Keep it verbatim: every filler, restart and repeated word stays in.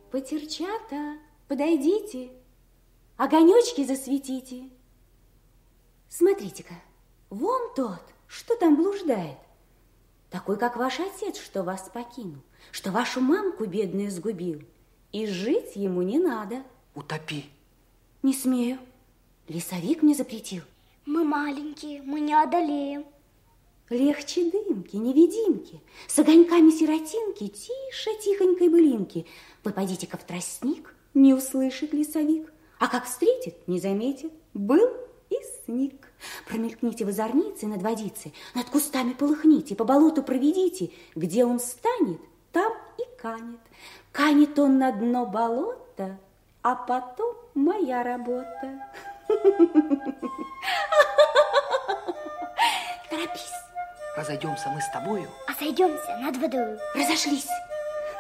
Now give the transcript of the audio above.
Потерчата, подойдите, огонечки засветите. Смотрите-ка, вон тот, что там блуждает. Такой, как ваш отец, что вас покинул, что вашу мамку бедную сгубил. И жить ему не надо. Утопи. Не смею. Лесовик мне запретил. Мы маленькие, мы не одолеем. Легче дымки, невидимки, с огоньками сиротинки, тише тихонькой былинки. Вы пойдите-ка в тростник, не услышит лесовик, а как встретит, не заметит. Был и сник. Промелькните в озорнице над водицей, над кустами полыхните, по болоту проведите. Где он станет, там и канет. Канет он на дно болота, а потом моя работа. Торопись. Разойдемся мы с тобою. А сойдемся над водою. Разошлись.